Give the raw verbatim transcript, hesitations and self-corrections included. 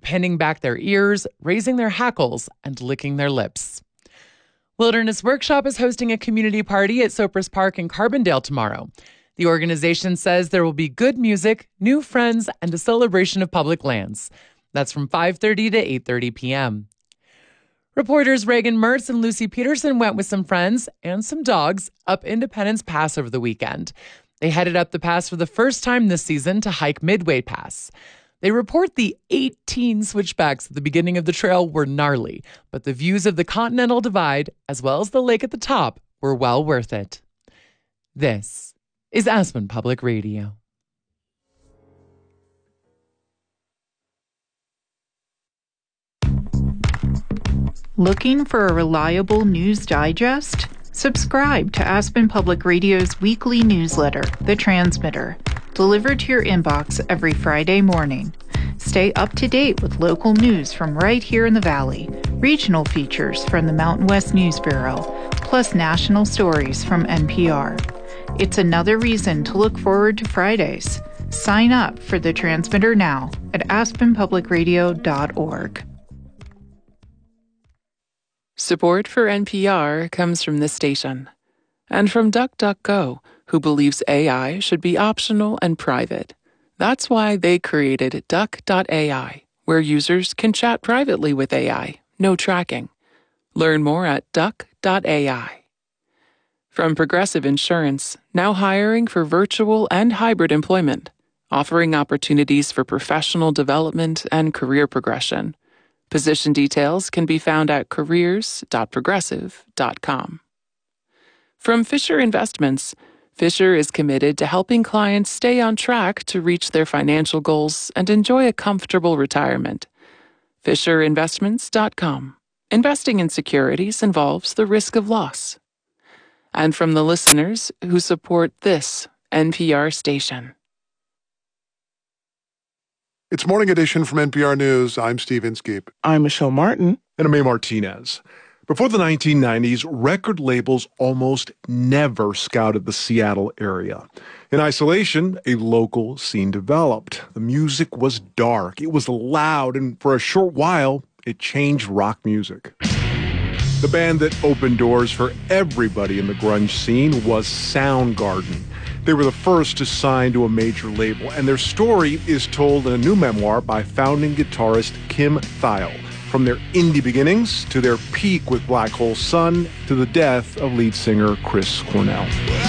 pinning back their ears, raising their hackles, and licking their lips. Wilderness Workshop is hosting a community party at Sopris Park in Carbondale tomorrow. The organization says there will be good music, new friends, and a celebration of public lands. That's from five thirty to eight thirty p.m. Reporters Reagan Mertz and Lucy Peterson went with some friends and some dogs up Independence Pass over the weekend. They headed up the pass for the first time this season to hike Midway Pass. They report the eighteen switchbacks at the beginning of the trail were gnarly, but the views of the Continental Divide, as well as the lake at the top, were well worth it. This is Aspen Public Radio. Looking for a reliable news digest? Subscribe to Aspen Public Radio's weekly newsletter, The Transmitter, delivered to your inbox every Friday morning. Stay up to date with local news from right here in the Valley, regional features from the Mountain West News Bureau, plus national stories from N P R. It's another reason to look forward to Fridays. Sign up for The Transmitter now at aspen public radio dot org. Support for N P R comes from this station and from DuckDuckGo, who believes A I should be optional and private. That's why they created duck dot A I, where users can chat privately with A I, no tracking. Learn more at duck dot A I. From Progressive Insurance, now hiring for virtual and hybrid employment, offering opportunities for professional development and career progression. Position details can be found at careers dot progressive dot com. From Fisher Investments, Fisher is committed to helping clients stay on track to reach their financial goals and enjoy a comfortable retirement. fisher investments dot com. Investing in securities involves the risk of loss. And from the listeners who support this N P R station. It's Morning Edition from N P R News. I'm Steve Inskeep. I'm Michelle Martin. And I'm May Martinez. Before the nineteen nineties, record labels almost never scouted the Seattle area. In isolation, a local scene developed. The music was dark, it was loud, and for a short while, it changed rock music. The band that opened doors for everybody in the grunge scene was Soundgarden. They were the first to sign to a major label, and their story is told in a new memoir by founding guitarist Kim Thayil. From their indie beginnings to their peak with Black Hole Sun to the death of lead singer Chris Cornell.